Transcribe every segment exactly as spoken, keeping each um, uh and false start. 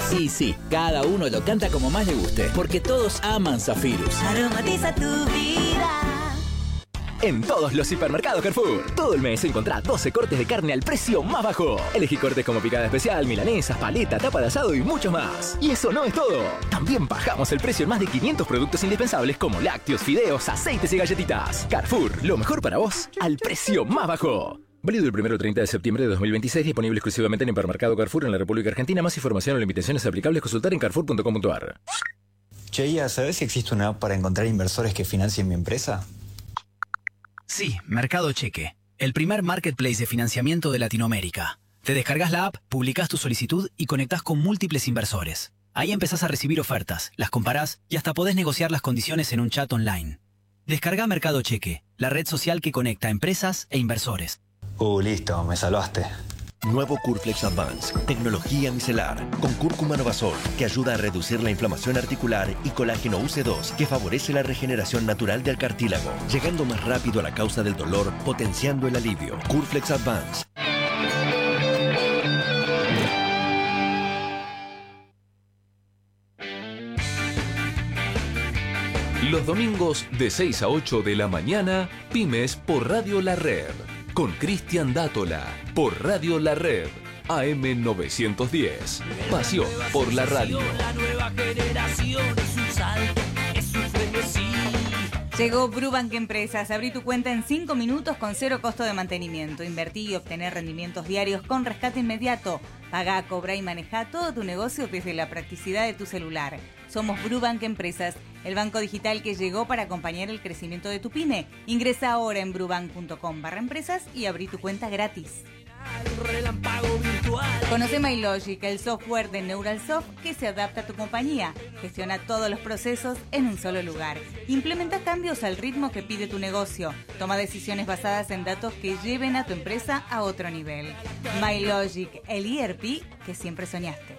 Y sí, cada uno lo canta como más le guste, porque todos aman Zafirus. Aromatiza tu vida. En todos los hipermercados Carrefour, todo el mes encontrá doce cortes de carne al precio más bajo. Elegí cortes como picada especial, milanesas, paleta, tapa de asado y muchos más. Y eso no es todo. También bajamos el precio en más de quinientos productos indispensables como lácteos, fideos, aceites y galletitas. Carrefour, lo mejor para vos, al precio más bajo. Válido el primero al treinta de septiembre de dos mil veintiséis, disponible exclusivamente en Hipermercado Carrefour en la República Argentina. Más información o limitaciones aplicables consultar en carrefour punto com punto a r. Cheia, ¿sabes si existe una app para encontrar inversores que financien mi empresa? Sí, Mercado Cheque, el primer marketplace de financiamiento de Latinoamérica. Te descargas la app, publicás tu solicitud y conectás con múltiples inversores. Ahí empezás a recibir ofertas, las comparás y hasta podés negociar las condiciones en un chat online. Descarga Mercado Cheque, la red social que conecta empresas e inversores. Uh, listo, me salvaste. Nuevo Curflex Advance, tecnología micelar, con cúrcuma novasol, que ayuda a reducir la inflamación articular, y colágeno U C dos, que favorece la regeneración natural del cartílago, llegando más rápido a la causa del dolor, potenciando el alivio. Curflex Advance. Los domingos de seis a ocho de la mañana, Pymes por Radio La Red. Con Cristian Dátola, por Radio La Red, A M novecientos diez. Pasión por la radio. La nueva generación es un salto, es un frenesí. Llegó Brubank Empresas. Abrí tu cuenta en cinco minutos con cero costo de mantenimiento. Invertí y obtener rendimientos diarios con rescate inmediato. Pagá, cobra y maneja todo tu negocio desde la practicidad de tu celular. Somos Brubank Empresas, el banco digital que llegó para acompañar el crecimiento de tu pyme. Ingresa ahora en brubank punto com barra empresas y abrí tu cuenta gratis. Conoce MyLogic, el software de Neuralsoft que se adapta a tu compañía. Gestiona todos los procesos en un solo lugar. Implementa cambios al ritmo que pide tu negocio. Toma decisiones basadas en datos que lleven a tu empresa a otro nivel. MyLogic, el E R P que siempre soñaste.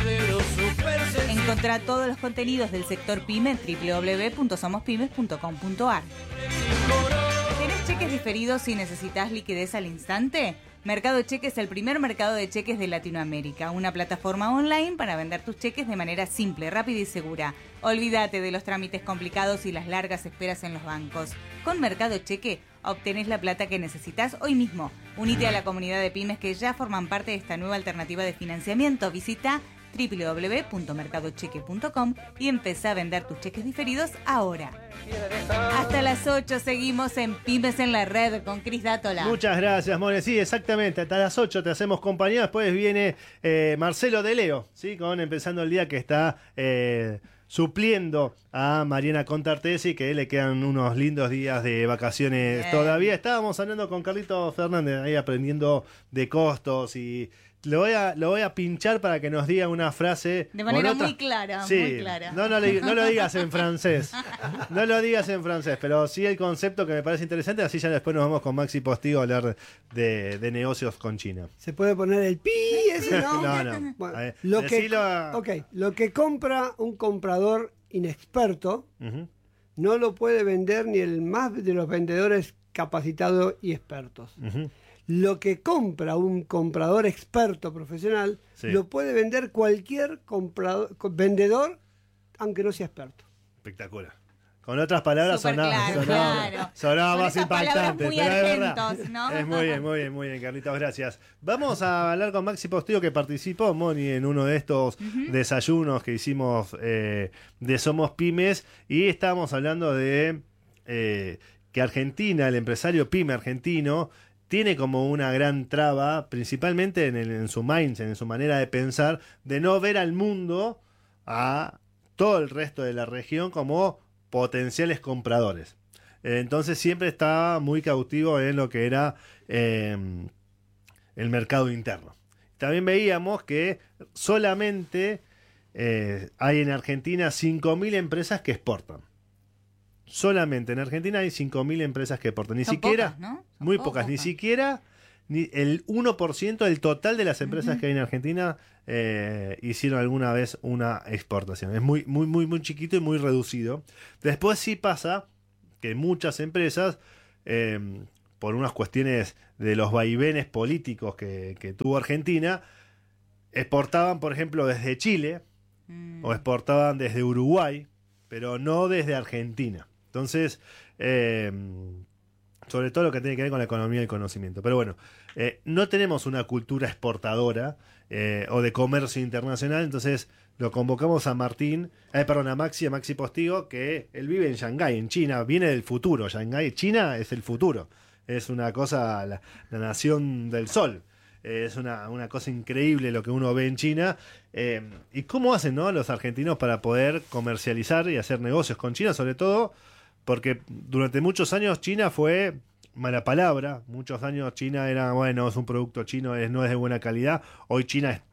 Encontrá todos los contenidos del sector pyme en doble u doble u doble u punto somos pymes punto com punto a r. ¿Tenés cheques diferidos y necesitas liquidez al instante? Mercado Cheque es el primer mercado de cheques de Latinoamérica, una plataforma online para vender tus cheques de manera simple, rápida y segura. Olvídate de los trámites complicados y las largas esperas en los bancos. Con Mercado Cheque obtenés la plata que necesitas hoy mismo. Unite a la comunidad de pymes que ya forman parte de esta nueva alternativa de financiamiento. Visita doble u doble u doble u punto mercado cheque punto com y empezá a vender tus cheques diferidos ahora. Hasta las ocho seguimos en Pymes en la Red con Cris Dátola. Muchas gracias, More. Sí, exactamente. Hasta las ocho te hacemos compañía. Después viene eh, Marcelo de Leo, ¿sí? Con Empezando el Día, que está eh, supliendo a Mariana Contartesi, que le quedan unos lindos días de vacaciones Bien. todavía. Estábamos hablando con Carlito Fernández, ahí aprendiendo de costos, y Lo voy, a, lo voy a pinchar para que nos diga una frase. De manera otra... muy clara, sí, muy clara. No, no, le, no lo digas en francés. No lo digas en francés, pero sí el concepto que me parece interesante. Así ya después nos vamos con Maxi Postigo a hablar de, de negocios con China. ¿Se puede poner el pi ese? No, no. no. Bueno, ver, lo, que, a... okay, lo que compra un comprador inexperto uh-huh. no lo puede vender ni el más de los vendedores capacitados y expertos. Uh-huh. Lo que compra un comprador experto profesional, sí. lo puede vender cualquier comprador, vendedor, aunque no sea experto. Espectacular. Con otras palabras sonaba, claro, sonaba, claro. sonaba más impactante. Muy pero argentos, es, verdad. ¿no? Es muy bien, muy bien, muy bien, Carlitos, gracias. Vamos a hablar con Maxi Postigo, que participó, Moni, en uno de estos uh-huh. desayunos que hicimos eh, de Somos Pymes, y estábamos hablando de eh, que Argentina, el empresario pyme argentino, tiene como una gran traba, principalmente en, el, en su mindset, en su manera de pensar, de no ver al mundo, a todo el resto de la región, como potenciales compradores. Entonces siempre estaba muy cautivo en lo que era eh, el mercado interno. También veíamos que solamente eh, hay en Argentina cinco mil empresas que exportan. Solamente en Argentina hay cinco mil empresas que exportan. Ni Son siquiera, pocas, ¿no? Son muy pocas, pocas, ni ¿no? siquiera ni el uno por ciento del total de las empresas uh-huh. que hay en Argentina eh, hicieron alguna vez una exportación. Es muy, muy, muy, muy chiquito y muy reducido. Después sí pasa que muchas empresas, eh, por unas cuestiones de los vaivenes políticos que, que tuvo Argentina, exportaban, por ejemplo, desde Chile mm. o exportaban desde Uruguay, pero no desde Argentina. Entonces, eh, sobre todo lo que tiene que ver con la economía y el conocimiento. Pero bueno, eh, no tenemos una cultura exportadora eh, o de comercio internacional, entonces lo convocamos a Martín, eh, perdón, a Maxi, a Maxi Postigo, que él vive en Shanghái, en China, viene del futuro. Shanghái, China es el futuro, es una cosa, la, la nación del sol. Eh, es una, una cosa increíble lo que uno ve en China. Eh, ¿Y cómo hacen, no, los argentinos para poder comercializar y hacer negocios con China? Sobre todo porque durante muchos años China fue mala palabra. Muchos años China era, bueno, es un producto chino, es, no es de buena calidad. Hoy China es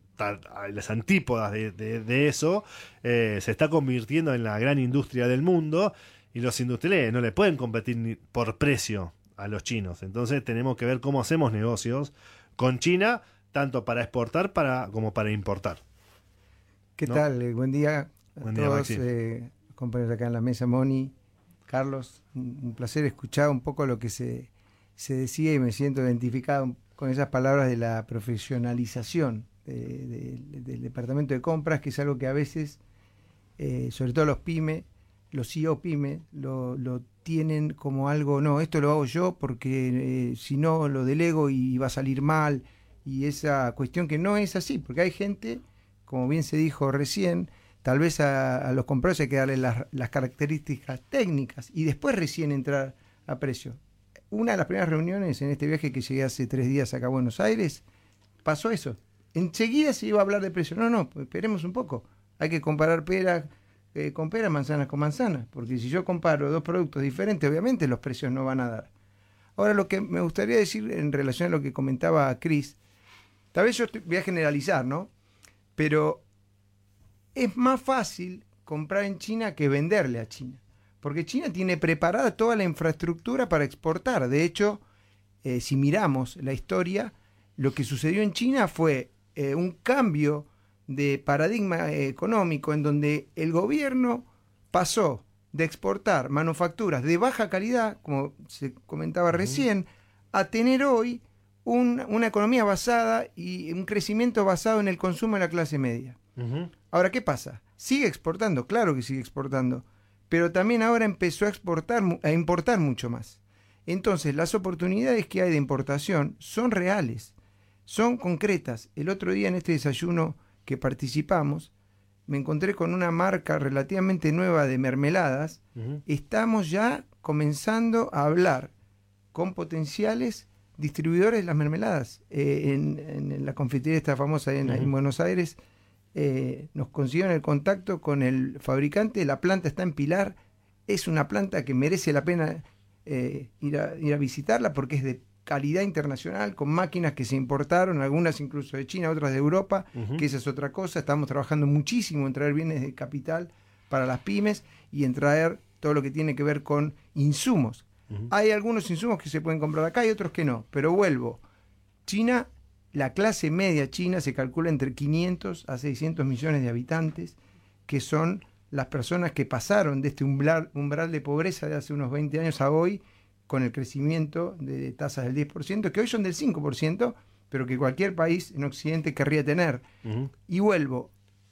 a las antípodas de, de, de eso, eh, se está convirtiendo en la gran industria del mundo y los industriales no le pueden competir ni por precio a los chinos. Entonces tenemos que ver cómo hacemos negocios con China, tanto para exportar para como para importar. ¿Qué ¿no? tal? Eh, buen día a buen día, todos, eh, compañeros acá en la mesa, Moni, Carlos. Un, un placer escuchar un poco lo que se, se decía y me siento identificado con esas palabras de la profesionalización De, de, del departamento de compras, que es algo que a veces, eh, sobre todo los pymes, los C E O pymes, lo, lo tienen como algo, no, esto lo hago yo porque eh, si no lo delego y va a salir mal, y esa cuestión que no es así, porque hay gente, como bien se dijo recién, tal vez a, a los compradores hay que darle las, las características técnicas y después recién entrar a precio. Una de las primeras reuniones en este viaje que llegué hace tres días acá a Buenos Aires, pasó eso. Enseguida se iba a hablar de precio. No, no, esperemos un poco. Hay que comparar peras eh, con peras, manzanas con manzanas. Porque si yo comparo dos productos diferentes, obviamente los precios no van a dar. Ahora, lo que me gustaría decir en relación a lo que comentaba Cris, tal vez yo estoy, voy a generalizar, ¿no? Pero es más fácil comprar en China que venderle a China. Porque China tiene preparada toda la infraestructura para exportar. De hecho, eh, si miramos la historia, lo que sucedió en China fue Eh, un cambio de paradigma eh, económico en donde el gobierno pasó de exportar manufacturas de baja calidad, como se comentaba uh-huh. recién, a tener hoy un, una economía basada y un crecimiento basado en el consumo de la clase media. Uh-huh. Ahora, ¿qué pasa? Sigue exportando, claro que sigue exportando, pero también ahora empezó a exportar, a importar mucho más. Entonces, las oportunidades que hay de importación son reales. Son concretas. El otro día en este desayuno que participamos, me encontré con una marca relativamente nueva de mermeladas. Uh-huh. Estamos ya comenzando a hablar con potenciales distribuidores de las mermeladas. Eh, en, en la confitería esta famosa en, uh-huh. en Buenos Aires, eh, nos consiguieron el contacto con el fabricante. La planta está en Pilar. Es una planta que merece la pena eh, ir, a, ir a visitarla porque es de calidad internacional, con máquinas que se importaron, algunas incluso de China, otras de Europa, uh-huh. que esa es otra cosa. Estamos trabajando muchísimo en traer bienes de capital para las pymes y en traer todo lo que tiene que ver con insumos. Uh-huh. Hay algunos insumos que se pueden comprar acá y otros que no, pero vuelvo. China, la clase media china se calcula entre quinientos a seiscientos millones de habitantes, que son las personas que pasaron de este umbral, umbral de pobreza de hace unos veinte años a hoy, con el crecimiento de tasas del diez por ciento, que hoy son del cinco por ciento, pero que cualquier país en Occidente querría tener. Uh-huh. Y vuelvo,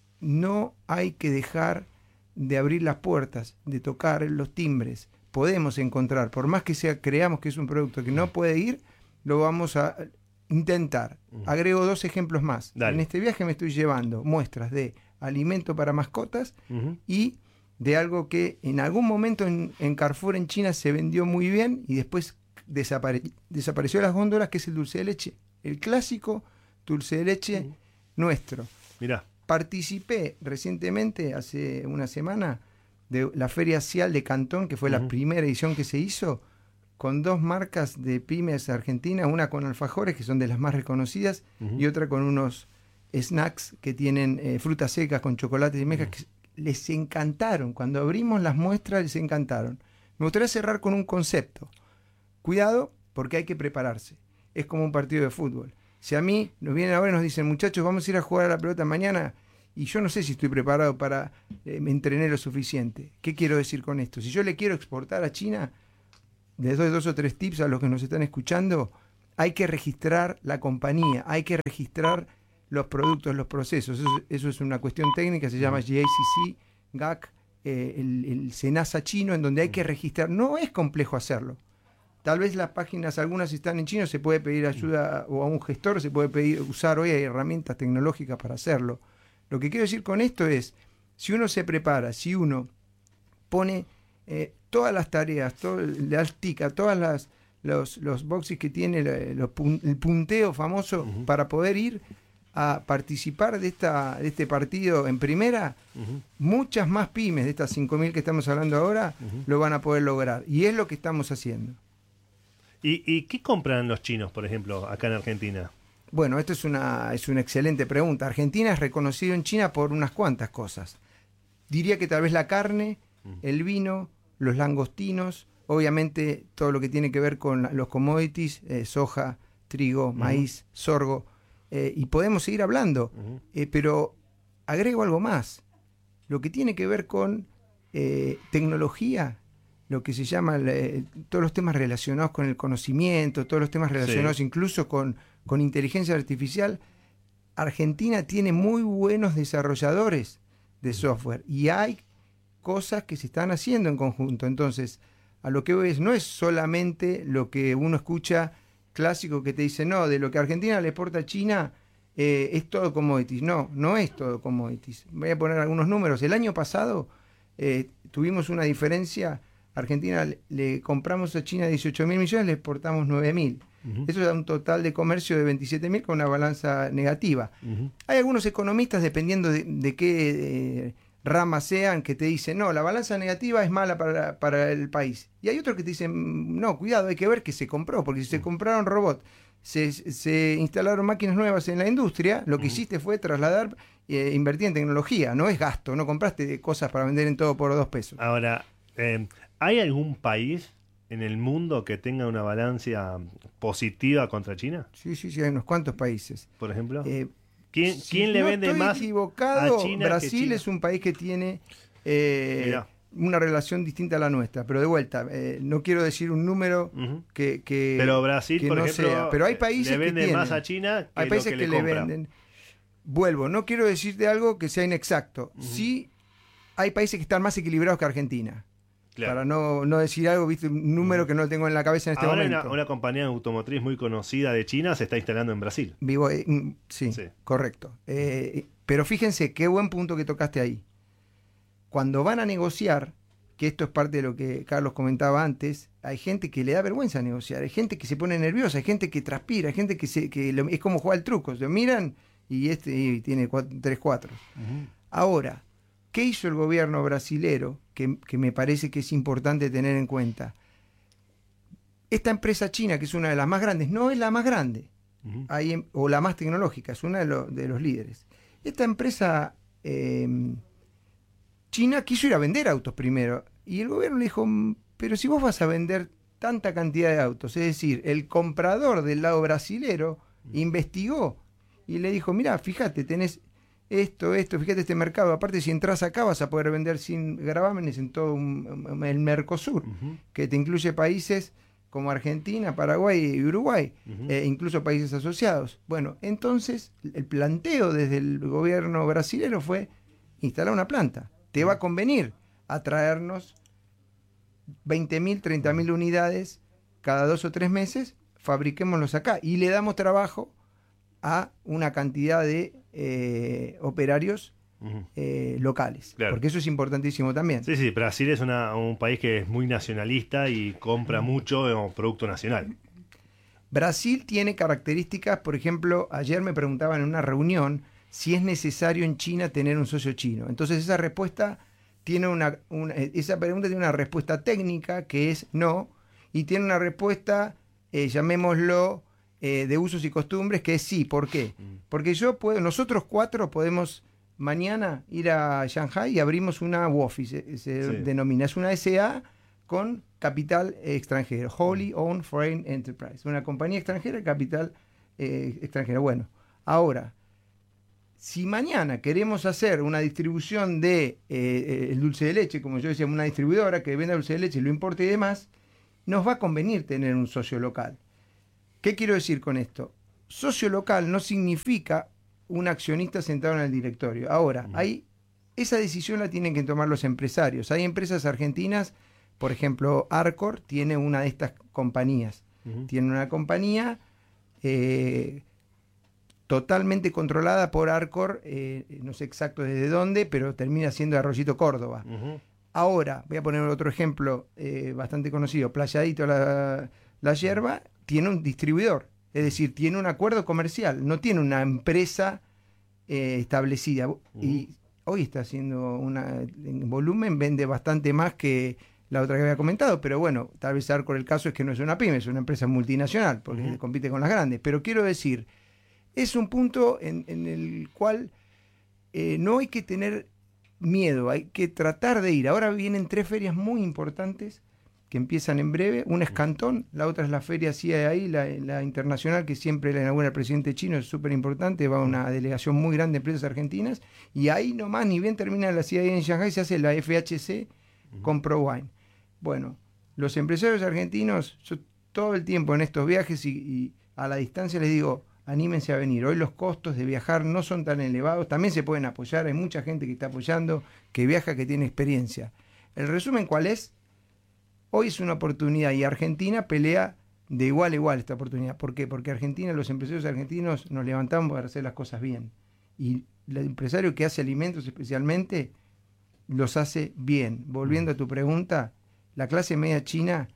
no hay que dejar de abrir las puertas, de tocar los timbres. Podemos encontrar, por más que sea, creamos que es un producto que no puede ir, lo vamos a intentar. Uh-huh. Agrego dos ejemplos más. Dale. En este viaje me estoy llevando muestras de alimento para mascotas uh-huh. y de algo que en algún momento en, en Carrefour en China se vendió muy bien y después desapare- desapareció de las góndolas, que es el dulce de leche, el clásico dulce de leche uh-huh. nuestro. Mirá. Participé recientemente, hace una semana, de la Feria Cial de Cantón, que fue uh-huh. la primera edición que se hizo, con dos marcas de pymes argentinas, una con alfajores, que son de las más reconocidas, uh-huh. y otra con unos snacks que tienen eh, frutas secas con chocolate y mejas, uh-huh. que les encantaron. Cuando abrimos las muestras les encantaron. Me gustaría cerrar con un concepto. Cuidado, porque hay que prepararse. Es como un partido de fútbol. Si a mí nos vienen ahora y nos dicen, muchachos, vamos a ir a jugar a la pelota mañana, y yo no sé si estoy preparado para eh, me entrené lo suficiente. ¿Qué quiero decir con esto? Si yo le quiero exportar a China, les doy dos o tres tips a los que nos están escuchando. Hay que registrar la compañía, hay que registrar los productos, los procesos. Eso, eso es una cuestión técnica, se llama G A C C, G A C, eh, el, el SENASA chino, en donde hay que registrar. No es complejo hacerlo. Tal vez las páginas, algunas están en chino, se puede pedir ayuda o a un gestor, se puede pedir usar hoy, hay herramientas tecnológicas para hacerlo. Lo que quiero decir con esto es, si uno se prepara, si uno pone eh, todas las tareas, todo, le da tic a todas las los, los boxes que tiene el, los, el punteo famoso uh-huh. para poder ir a participar de esta de este partido en primera, uh-huh. muchas más pymes de estas cinco mil que estamos hablando ahora uh-huh. lo van a poder lograr. Y es lo que estamos haciendo. ¿Y, ¿Y qué compran los chinos, por ejemplo, acá en Argentina? Bueno, esto es una, es una excelente pregunta. Argentina es reconocido en China por unas cuantas cosas. Diría que tal vez la carne, mm. el vino, los langostinos, obviamente todo lo que tiene que ver con los commodities, eh, soja, trigo, mm. maíz, sorgo, eh, y podemos seguir hablando. Mm. Eh, pero agrego algo más. Lo que tiene que ver con eh, tecnología, lo que se llama eh, todos los temas relacionados con el conocimiento, todos los temas relacionados sí. incluso con, con inteligencia artificial. Argentina tiene muy buenos desarrolladores de software y hay cosas que se están haciendo en conjunto. Entonces, a lo que ves, no es solamente lo que uno escucha clásico que te dice, no, de lo que Argentina le exporta a China eh, es todo commodities. No, no es todo commodities. Voy a poner algunos números. El año pasado eh, tuvimos una diferencia. Argentina le, le compramos a China dieciocho mil millones, le exportamos nueve mil. Uh-huh. Eso da un total de comercio de veintisiete mil con una balanza negativa. Uh-huh. Hay algunos economistas, dependiendo de, de qué eh, rama sean, que te dicen, no, la balanza negativa es mala para, para el país. Y hay otros que te dicen, no, cuidado, hay que ver qué se compró, porque si se compraron robots, se, se instalaron máquinas nuevas en la industria, lo que uh-huh. hiciste fue trasladar, eh, invertir en tecnología, no es gasto, no compraste cosas para vender en todo por dos pesos. Ahora, eh, ¿hay algún país en el mundo que tenga una balanza positiva contra China? Sí, sí, sí, hay unos cuantos países. Por ejemplo, eh, ¿quién, si ¿quién le no vende estoy más equivocado, a China? Brasil que China? Es un país que tiene eh, una relación distinta a la nuestra, pero de vuelta, eh, no quiero decir un número uh-huh. que, que pero Brasil, que por no ejemplo, sea. Pero hay países le vende que tienen, más a China que hay países lo que, que le, le venden. Vuelvo, no quiero decirte algo que sea inexacto. Uh-huh. Sí, hay países que están más equilibrados que Argentina. Claro. Para no, no decir algo, viste, un número que no tengo en la cabeza en este Ahora momento. Una, una compañía automotriz muy conocida de China se está instalando en Brasil. Vivo, eh, sí, sí, correcto. Eh, pero fíjense qué buen punto que tocaste ahí. Cuando van a negociar, que esto es parte de lo que Carlos comentaba antes, hay gente que le da vergüenza negociar, hay gente que se pone nerviosa, hay gente que transpira, hay gente que, se, que lo, es como jugar al truco, se miran y este y tiene cuatro, tres cuatro. Uh-huh. Ahora, ¿qué hizo el gobierno brasilero? Que, que me parece que es importante tener en cuenta. Esta empresa china, que es una de las más grandes, no es la más grande, uh-huh. hay, o la más tecnológica, es una de, lo, de los líderes. Esta empresa eh, china quiso ir a vender autos primero, y el gobierno le dijo, pero si vos vas a vender tanta cantidad de autos, es decir, el comprador del lado brasilero uh-huh. investigó, y le dijo, mira, fíjate, tenés esto, esto, fíjate este mercado, aparte si entras acá vas a poder vender sin gravámenes en todo un, el Mercosur, uh-huh. que te incluye países como Argentina, Paraguay y Uruguay, uh-huh. eh, incluso países asociados. Bueno, entonces el planteo desde el gobierno brasilero fue instalar una planta. Te uh-huh. va a convenir atraernos veinte mil, treinta mil unidades cada dos o tres meses, fabriquémoslos acá y le damos trabajo a una cantidad de eh, operarios uh-huh. eh, locales, claro. porque eso es importantísimo también. Sí, sí, Brasil es una, un país que es muy nacionalista y compra mucho eh, producto nacional. Brasil tiene características, por ejemplo, ayer me preguntaban en una reunión si es necesario en China tener un socio chino. Entonces esa respuesta tiene una, una esa pregunta tiene una respuesta técnica que es no, y tiene una respuesta, eh, llamémoslo, Eh, de usos y costumbres, que es sí. ¿Por qué? Porque yo puedo, nosotros cuatro podemos mañana ir a Shanghai y abrimos una W O F I, se, se sí. denomina, es una S A con capital extranjero, Wholly Owned Foreign Enterprise, una compañía extranjera, capital eh, extranjero. Bueno, ahora, si mañana queremos hacer una distribución de eh, el dulce de leche, como yo decía, una distribuidora que venda dulce de leche, lo importe y demás, nos va a convenir tener un socio local. ¿Qué quiero decir con esto? Socio local no significa un accionista sentado en el directorio. Ahora, uh-huh. hay, esa decisión la tienen que tomar los empresarios. Hay empresas argentinas, por ejemplo, Arcor tiene una de estas compañías. Uh-huh. Tiene una compañía eh, totalmente controlada por Arcor, eh, no sé exacto desde dónde, pero termina siendo Arroyito Córdoba. Uh-huh. Ahora, voy a poner otro ejemplo eh, bastante conocido. Playadito la, la Yerba tiene un distribuidor, es decir, tiene un acuerdo comercial, no tiene una empresa eh, establecida. Uh-huh. Y hoy está haciendo una, en volumen, vende bastante más que la otra que había comentado, pero bueno, tal vez Arcor el caso es que no es una pyme, es una empresa multinacional, porque uh-huh. compite con las grandes. Pero quiero decir, es un punto en, en el cual eh, no hay que tener miedo, hay que tratar de ir. Ahora vienen tres ferias muy importantes que empiezan en breve. Una es Cantón, la otra es la feria C I A I, la, la internacional, que siempre la inaugura el presidente chino, es súper importante, va una delegación muy grande de empresas argentinas, y ahí nomás, ni bien termina la C I A I en Shanghái, se hace la F H C con ProWine. Bueno, los empresarios argentinos, yo todo el tiempo en estos viajes y, y a la distancia les digo, anímense a venir. Hoy los costos de viajar no son tan elevados, también se pueden apoyar, hay mucha gente que está apoyando, que viaja, que tiene experiencia. El resumen, ¿cuál es? Hoy es una oportunidad y Argentina pelea de igual a igual esta oportunidad. ¿Por qué? Porque Argentina, los empresarios argentinos nos levantamos para hacer las cosas bien. Y el empresario que hace alimentos especialmente, los hace bien. Volviendo a tu pregunta, la clase media china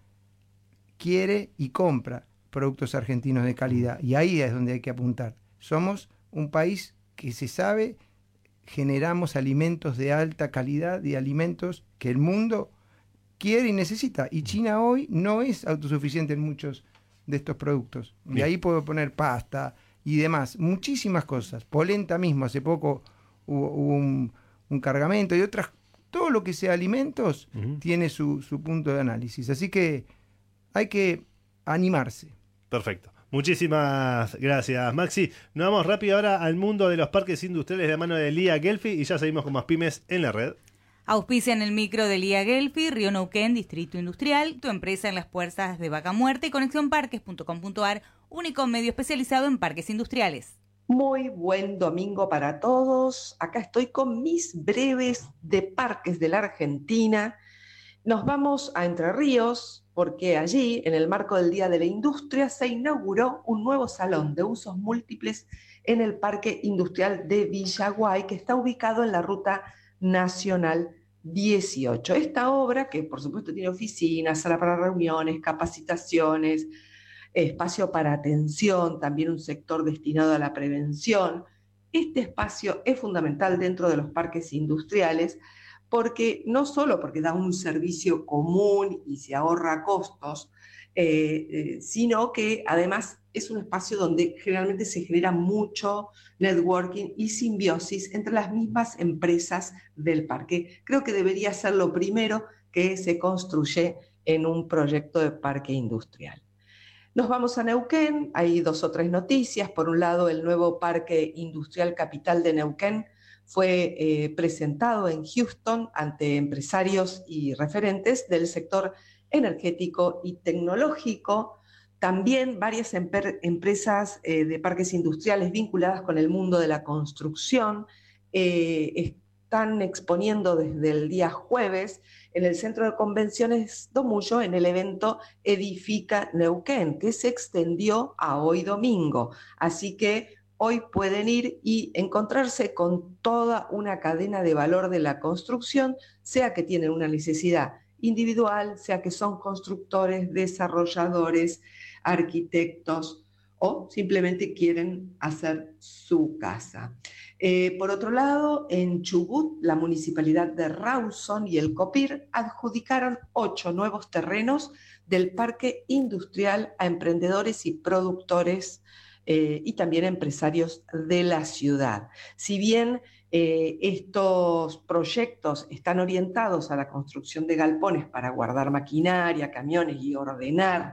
quiere y compra productos argentinos de calidad, y ahí es donde hay que apuntar. Somos un país que se sabe, generamos alimentos de alta calidad y alimentos que el mundo quiere y necesita, y China hoy no es autosuficiente en muchos de estos productos. Bien. Y ahí puedo poner pasta y demás, muchísimas cosas. Polenta mismo, hace poco hubo, hubo un, un cargamento y otras. Todo lo que sea alimentos uh-huh. tiene su, su punto de análisis. Así que hay que animarse. Perfecto. Muchísimas gracias, Maxi. Nos vamos rápido ahora al mundo de los parques industriales de mano de Lía Gelfi y ya seguimos con más pymes en la red. Auspician el micro de Lía Gelfi, Río Neuquén, Distrito Industrial, tu empresa en las puertas de Vaca Muerta y conexión parques punto com punto a r, único medio especializado en parques industriales. Muy buen domingo para todos. Acá estoy con mis breves de parques de la Argentina. Nos vamos a Entre Ríos porque allí, en el marco del Día de la Industria, se inauguró un nuevo salón de usos múltiples en el Parque Industrial de Villaguay, que está ubicado en la Ruta Nacional dieciocho. Esta obra, que por supuesto tiene oficinas, sala para reuniones, capacitaciones, espacio para atención, también un sector destinado a la prevención. Este espacio es fundamental dentro de los parques industriales porque no solo porque da un servicio común y se ahorra costos, eh, eh, sino que además es un espacio donde generalmente se genera mucho networking y simbiosis entre las mismas empresas del parque. Creo que debería ser lo primero que se construye en un proyecto de parque industrial. Nos vamos a Neuquén, hay dos o tres noticias. Por un lado, el nuevo Parque Industrial Capital de Neuquén fue eh, presentado en Houston ante empresarios y referentes del sector energético y tecnológico. También varias emper- empresas eh, de parques industriales vinculadas con el mundo de la construcción eh, están exponiendo desde el día jueves en el Centro de Convenciones Domullo en el evento Edifica Neuquén, que se extendió a hoy domingo. Así que hoy pueden ir y encontrarse con toda una cadena de valor de la construcción, sea que tienen una necesidad individual, sea que son constructores, desarrolladores, arquitectos o simplemente quieren hacer su casa. Eh, por otro lado, en Chubut, la Municipalidad de Rawson y el COPIR adjudicaron ocho nuevos terrenos del parque industrial a emprendedores y productores eh, y también empresarios de la ciudad. Si bien eh, estos proyectos están orientados a la construcción de galpones para guardar maquinaria, camiones y ordenar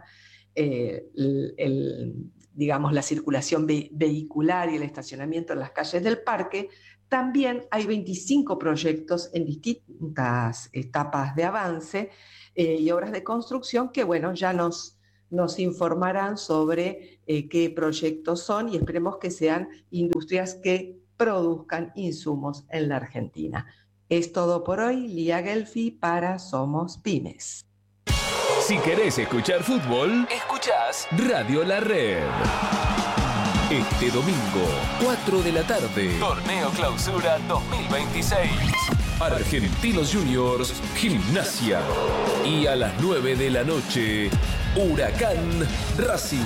eh, el, el digamos, la circulación ve- vehicular y el estacionamiento en las calles del parque, también hay veinticinco proyectos en distintas etapas de avance eh, y obras de construcción que, bueno, ya nos nos informarán sobre eh, qué proyectos son y esperemos que sean industrias que produzcan insumos en la Argentina. Es todo por hoy. Lía Gelfi para Somos Pymes. Si querés escuchar fútbol, escuchás Radio La Red. Este domingo, cuatro de la tarde, Torneo Clausura dos mil veintiséis. Argentinos Juniors, Gimnasia. Y a las nueve de la noche, Huracán Racing.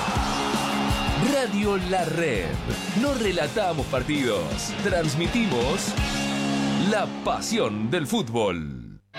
Radio La Red. No relatamos partidos, transmitimos la pasión del fútbol.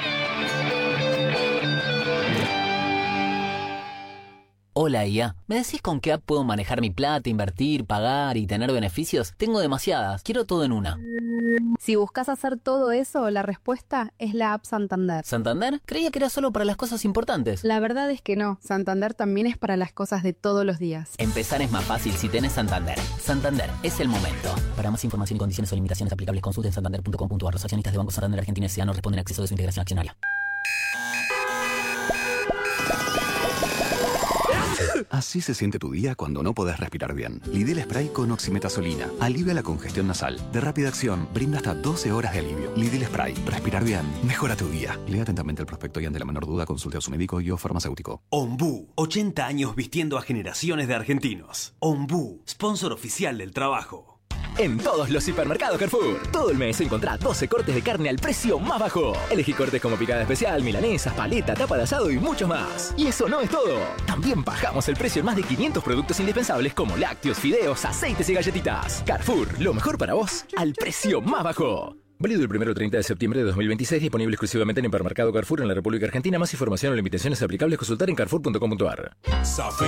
Hola I A, ¿me decís con qué app puedo manejar mi plata, invertir, pagar y tener beneficios? Tengo demasiadas, quiero todo en una. Si buscas hacer todo eso, la respuesta es la app Santander. ¿Santander? Creía que era solo para las cosas importantes. La verdad es que no, Santander también es para las cosas de todos los días. Empezar es más fácil si tenés Santander. Santander, es el momento. Para más información y condiciones o limitaciones aplicables, consulten santander punto com punto a r. Los accionistas de Banco Santander Argentina S A no responden a acceso de su integración accionaria. Así se siente tu día cuando no podés respirar bien. Lidl Spray con oximetazolina. Alivia la congestión nasal. De rápida acción, brinda hasta doce horas de alivio. Lidl Spray. Respirar bien. Mejora tu día. Lea atentamente el prospecto y ante la menor duda consulte a su médico y o farmacéutico. Ombú. ochenta años vistiendo a generaciones de argentinos. Ombú. Sponsor oficial del trabajo. En todos los hipermercados Carrefour. Todo el mes encontrá doce cortes de carne al precio más bajo. Elegí cortes como picada especial, milanesas, paleta, tapa de asado y mucho más. Y eso no es todo. También bajamos el precio en más de quinientos productos indispensables como lácteos, fideos, aceites y galletitas. Carrefour, lo mejor para vos al precio más bajo. Válido el primero al treinta de septiembre de dos mil veintiséis. Disponible exclusivamente en Hipermercado Carrefour en la República Argentina. Más información o limitaciones aplicables consultar en carrefour punto com punto a r.